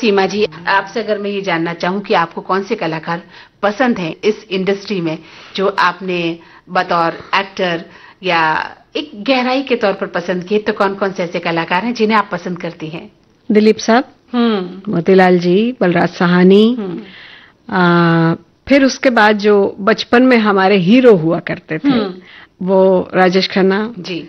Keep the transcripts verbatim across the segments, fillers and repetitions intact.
सीमा जी, आपसे अगर मैं ये जानना चाहूँ कि आपको कौन से कलाकार पसंद हैं इस इंडस्ट्री में, जो आपने बतौर एक्टर या एक गहराई के तौर पर पसंद किए, तो कौन कौन से ऐसे कलाकार हैं जिन्हें आप पसंद करती हैं? दिलीप साहब, हम्म मोतीलाल जी, बलराज साहनी, आ, फिर उसके बाद जो बचपन में हमारे हीरो हुआ करते थे वो राजेश खन्ना जी,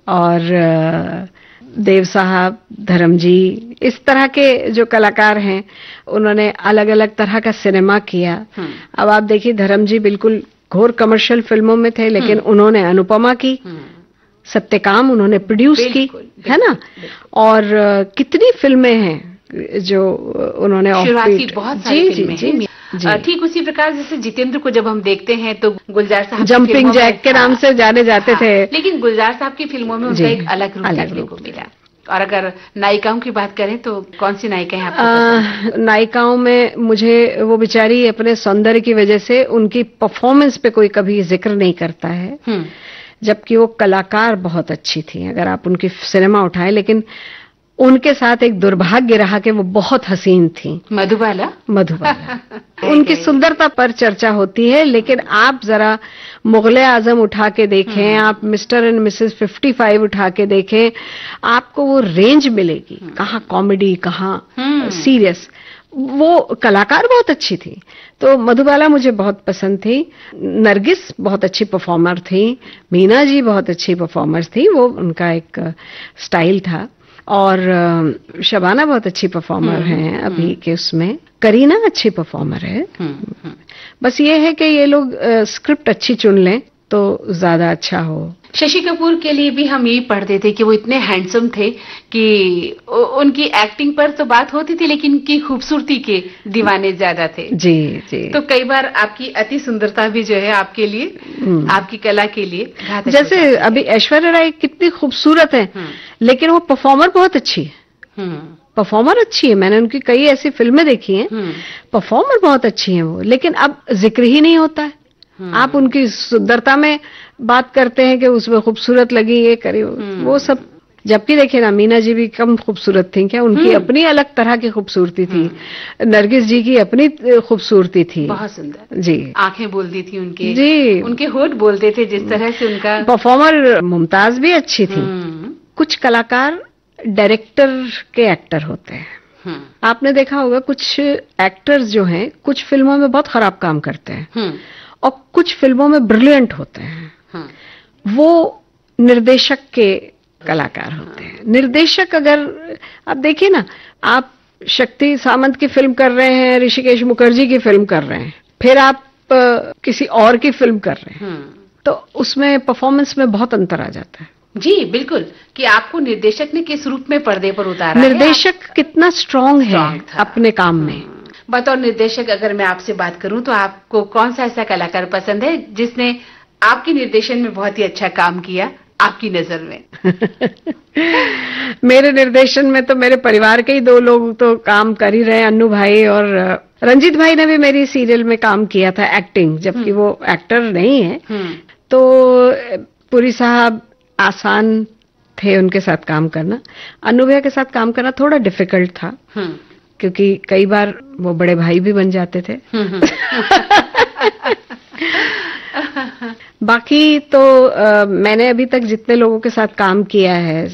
और देव साहब, धर्म जी, इस तरह के जो कलाकार हैं उन्होंने अलग अलग तरह का सिनेमा किया। अब आप देखिए, धर्म जी बिल्कुल घोर कमर्शियल फिल्मों में थे, लेकिन उन्होंने अनुपमा की, सत्यकाम उन्होंने प्रोड्यूस की, है ना, और कितनी फिल्में हैं जो उन्होंने शुरुआती बहुत सारी फिल्में हैं। ठीक उसी प्रकार जैसे जितेंद्र को जब हम देखते हैं तो गुलजार साहब जंपिंग जैक के नाम से जाने जाते हाँ, थे, लेकिन गुलजार साहब की फिल्मों में उनका एक अलग रूप देखने को मिला। और अगर नायिकाओं की बात करें तो कौन सी नायिका है आपको? नायिकाओं में मुझे वो बेचारी अपने सौंदर्य की वजह से उनकी परफॉर्मेंस पे कोई कभी जिक्र नहीं करता है, जबकि वो कलाकार बहुत अच्छी थी। अगर आप उनकी सिनेमा उठाएं, लेकिन उनके साथ एक दुर्भाग्य रहा कि वो बहुत हसीन थी। मधुबाला मधुबाला उनकी सुंदरता पर चर्चा होती है, लेकिन आप जरा मुगले आजम उठा के देखें, आप mister and Mrs fifty five उठा के देखें, आपको वो रेंज मिलेगी, कहाँ कॉमेडी, कहाँ सीरियस। वो कलाकार बहुत अच्छी थी, तो मधुबाला मुझे बहुत पसंद थी। नरगिस बहुत अच्छी परफॉर्मर थी, मीना जी बहुत अच्छी परफॉर्मर थी, वो उनका एक स्टाइल था। और शबाना बहुत अच्छी परफॉर्मर हैं अभी के उसमें, करीना अच्छी परफॉर्मर है। बस ये है कि ये लोग स्क्रिप्ट अच्छी चुन लें तो ज्यादा अच्छा हो। शशि कपूर के लिए भी हम यही पढ़ते थे कि वो इतने हैंडसम थे कि उनकी एक्टिंग पर तो बात होती थी, लेकिन उनकी खूबसूरती के दीवाने ज्यादा थे। जी जी। तो कई बार आपकी अति सुंदरता भी जो है आपके लिए, आपकी कला के लिए घातक। जैसे अभी ऐश्वर्या राय कितनी खूबसूरत है, लेकिन वो परफॉर्मर बहुत अच्छी है। परफॉर्मर अच्छी है, मैंने उनकी कई ऐसी फिल्में देखी हैं, परफॉर्मर बहुत अच्छी है वो, लेकिन अब जिक्र ही नहीं होता है। आप उनकी सुंदरता में बात करते हैं कि उसमें खूबसूरत लगी, ये करी, वो सब। जबकि देखिए ना, मीना जी भी कम खूबसूरत थी क्या? उनकी अपनी अलग तरह की खूबसूरती थी। नरगिस जी की अपनी खूबसूरती थी, बहुत सुंदर जी। आंखें बोलती थी उनके, जी, उनके होठ बोलते थे, जिस तरह से उनका परफॉर्मर। मुमताज भी अच्छी थी। कुछ कलाकार डायरेक्टर के एक्टर होते हैं। आपने देखा होगा कुछ एक्टर्स जो हैं कुछ फिल्मों में बहुत खराब काम करते हैं और कुछ फिल्मों में ब्रिलियंट होते हैं। वो निर्देशक के कलाकार होते हैं। निर्देशक, अगर आप देखिए ना, आप शक्ति सामंत की फिल्म कर रहे हैं, ऋषिकेश मुखर्जी की फिल्म कर रहे हैं, फिर आप आ, किसी और की फिल्म कर रहे हैं, तो उसमें परफॉर्मेंस में बहुत अंतर आ जाता है। जी बिल्कुल, कि आपको निर्देशक ने किस रूप में पर्दे पर उतारा है, निर्देशक कितना स्ट्रांग है अपने काम में। बतौर निर्देशक अगर मैं आपसे बात करूं तो आपको कौन सा ऐसा कलाकार पसंद है जिसने आपके निर्देशन में बहुत ही अच्छा काम किया आपकी नजर में? मेरे निर्देशन में तो मेरे परिवार के ही दो लोग तो काम कर ही रहे हैं, अन्नू भाई और रंजीत भाई ने भी मेरी सीरियल में काम किया था एक्टिंग, जबकि वो एक्टर नहीं है। तो पुरी साहब आसान थे उनके साथ काम करना। अन्नू भैया के साथ काम करना थोड़ा डिफिकल्ट था, क्योंकि कई बार वो बड़े भाई भी बन जाते थे। बाकी तो आ, मैंने अभी तक जितने लोगों के साथ काम किया है,